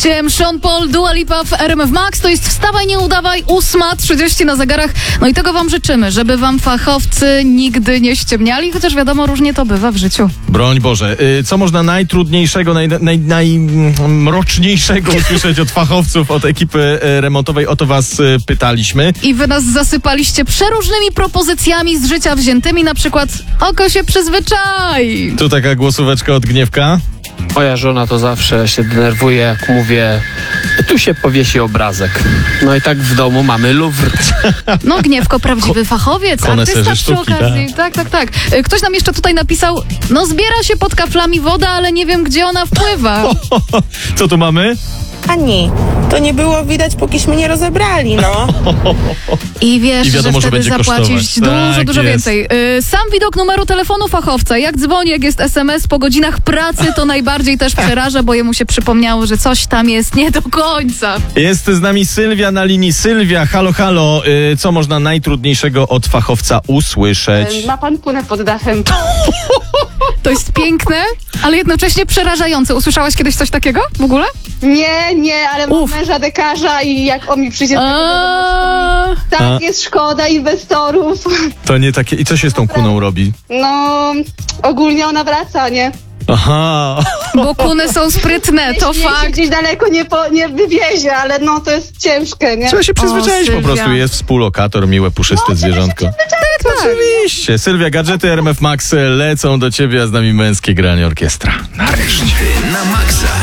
gościem Sean Paul, Dua Lipa w RMF Max. To jest Wstawaj, nie udawaj, 8:30 na zegarach. No i tego wam życzymy, żeby wam fachowcy nigdy nie ściemniali, chociaż wiadomo, różnie to bywa w życiu. Broń Boże. Co można najtrudniejszego, najmroczniejszego usłyszeć od fachowców, od ekipy remontowej? O to was pytaliśmy. I wy nas zasypaliście przeróżnymi propozycjami z życia wziętymi, na przykład oko się przyzwyczai. Tu taka głosóweczka od Gniewka. Moja żona to zawsze się denerwuje, jak mówię, tu się powiesi obrazek. No i tak w domu mamy Louvre. No Gniewko, prawdziwy fachowiec, koneserzy artysta przy sztuki, okazji. Tak. Ktoś nam jeszcze tutaj napisał, no zbiera się pod kaflami woda, ale nie wiem, gdzie ona wpływa. Co tu mamy? Ani, to nie było widać, pókiśmy nie rozebrali, no. I wiesz, I wiadomo, że wtedy że będzie zapłacić kosztować. dużo Tak więcej. Sam widok numeru telefonu fachowca. Jak dzwoni, jak jest SMS po godzinach pracy, to najbardziej też przeraża, bo jemu się przypomniało, że coś tam jest nie do końca. Jest z nami Sylwia na linii. Sylwia, halo, halo. Co można najtrudniejszego od fachowca usłyszeć? Ma pan punę pod dachem. To jest piękne, ale jednocześnie przerażające. Usłyszałaś kiedyś coś takiego w ogóle? Nie, ale mam męża dekarza i jak on mi przyjdzie z tego tak jest szkoda inwestorów. To nie takie... I co się z tą kuną robi? No, ogólnie ona wraca, nie? Aha. Bo kuny są sprytne, to Jeśli się fakt. gdzieś daleko nie wywiezie, ale no to jest ciężkie, nie? Trzeba się przyzwyczaić po Sylwia. prostu. Jest współlokator, miłe, puszyste zwierzątko. Tak. Oczywiście. Sylwia, gadżety RMF Max lecą do ciebie, a z nami męskie granie orkiestra. Nareszcie. Na maksa.